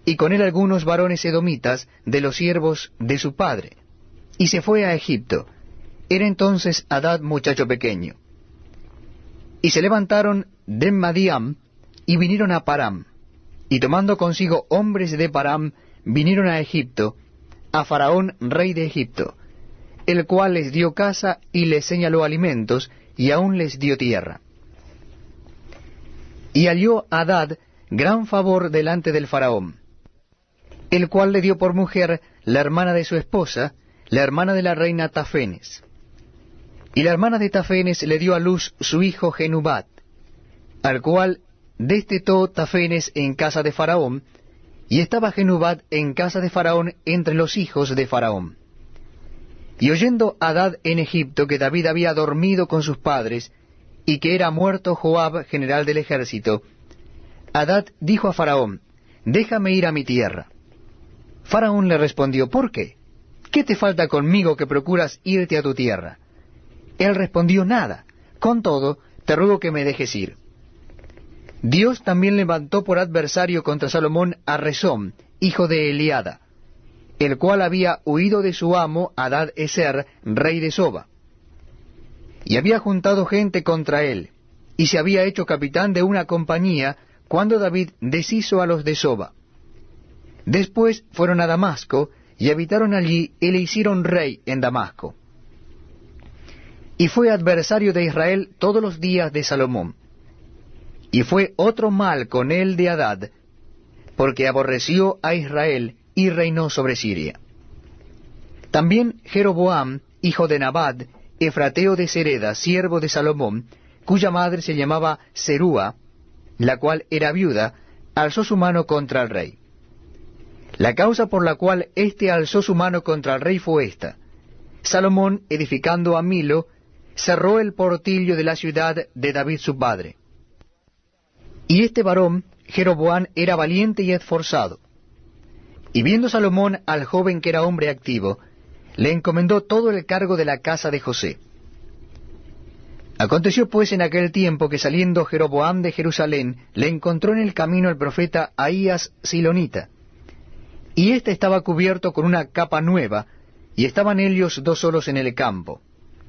y con él algunos varones edomitas de los siervos de su padre, y se fue a Egipto. Era entonces Hadad muchacho pequeño. Y se levantaron de Madián, y vinieron a Param, y tomando consigo hombres de Param, vinieron a Egipto, a Faraón rey de Egipto, el cual les dio casa y les señaló alimentos, y aun les dio tierra. Y halló Hadad gran favor delante del Faraón, el cual le dio por mujer la hermana de su esposa, la hermana de la reina Tafenes. Y la hermana de Tafenes le dio a luz su hijo Genubat, al cual destetó Tafenes en casa de Faraón, y estaba Genubat en casa de Faraón entre los hijos de Faraón. Y oyendo Hadad en Egipto que David había dormido con sus padres, y que era muerto Joab, general del ejército, Hadad dijo a Faraón, déjame ir a mi tierra. Faraón le respondió, ¿por qué? ¿Qué te falta conmigo que procuras irte a tu tierra? Él respondió, nada, con todo, te ruego que me dejes ir. Dios también levantó por adversario contra Salomón a Rezón, hijo de Eliada, el cual había huido de su amo Hadad-ezer, rey de Soba. Y había juntado gente contra él, y se había hecho capitán de una compañía, cuando David deshizo a los de Soba. Después fueron a Damasco, y habitaron allí, y le hicieron rey en Damasco. Y fue adversario de Israel todos los días de Salomón. Y fue otro mal con él de Hadad, porque aborreció a Israel, y reinó sobre Siria. También Jeroboam, hijo de Nabat, efrateo de Sereda, siervo de Salomón, cuya madre se llamaba Serúa, la cual era viuda, alzó su mano contra el rey. La causa por la cual éste alzó su mano contra el rey fue esta: Salomón, edificando a Milo, cerró el portillo de la ciudad de David su padre. Y este varón, Jeroboam, era valiente y esforzado. Y viendo Salomón al joven que era hombre activo, le encomendó todo el cargo de la casa de José. Aconteció pues en aquel tiempo que saliendo Jeroboam de Jerusalén, le encontró en el camino el profeta Ahías Silonita. Y éste estaba cubierto con una capa nueva, y estaban ellos dos solos en el campo.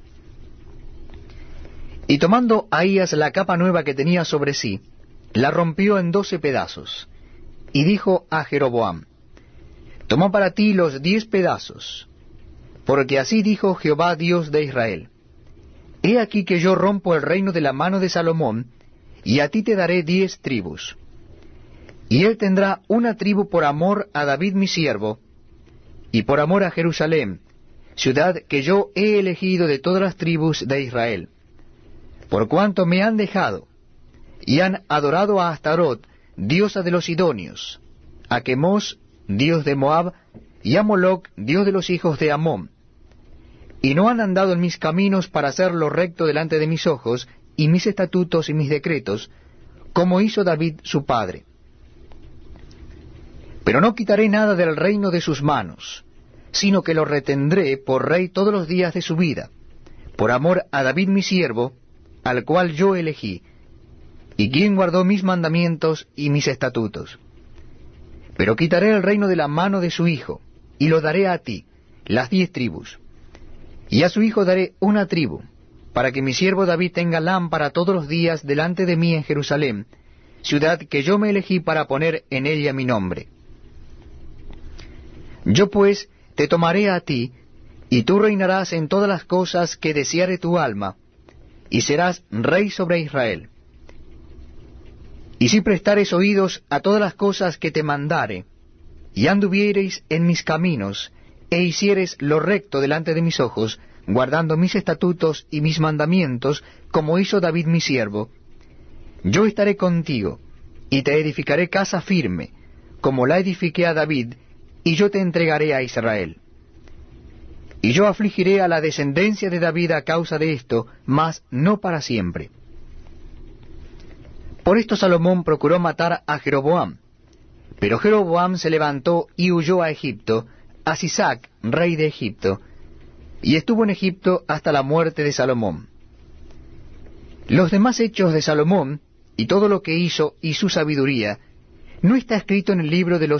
Y tomando Ahías la capa nueva que tenía sobre sí, la rompió en 12 pedazos, y dijo a Jeroboam, toma para ti los 10 pedazos, porque así dijo Jehová Dios de Israel, he aquí que yo rompo el reino de la mano de Salomón, y a ti te daré 10 tribus. Y él tendrá una tribu por amor a David mi siervo, y por amor a Jerusalén, ciudad que yo he elegido de todas las tribus de Israel, por cuanto me han dejado, y han adorado a Astarot, diosa de los sidonios, a Quemos, dios de Moab, y a Moloc, dios de los hijos de Amón, y no han andado en mis caminos para hacer lo recto delante de mis ojos, y mis estatutos y mis decretos, como hizo David su padre. Pero no quitaré nada del reino de sus manos, sino que lo retendré por rey todos los días de su vida, por amor a David mi siervo, al cual yo elegí, y quien guardó mis mandamientos y mis estatutos. Pero quitaré el reino de la mano de su hijo, y lo daré a ti, las 10 tribus. Y a su hijo daré una tribu, para que mi siervo David tenga lámpara todos los días delante de mí en Jerusalén, ciudad que yo me elegí para poner en ella mi nombre. Yo pues te tomaré a ti, y tú reinarás en todas las cosas que deseare tu alma, y serás rey sobre Israel. Y si prestares oídos a todas las cosas que te mandare, y anduviereis en mis caminos, e hicieres lo recto delante de mis ojos, guardando mis estatutos y mis mandamientos, como hizo David mi siervo, yo estaré contigo, y te edificaré casa firme, como la edifiqué a David, y yo te entregaré a Israel. Y yo afligiré a la descendencia de David a causa de esto, mas no para siempre. Por esto Salomón procuró matar a Jeroboam, pero Jeroboam se levantó y huyó a Egipto, a Sisac, rey de Egipto, y estuvo en Egipto hasta la muerte de Salomón. Los demás hechos de Salomón, y todo lo que hizo y su sabiduría, ¿no está escrito en el libro de los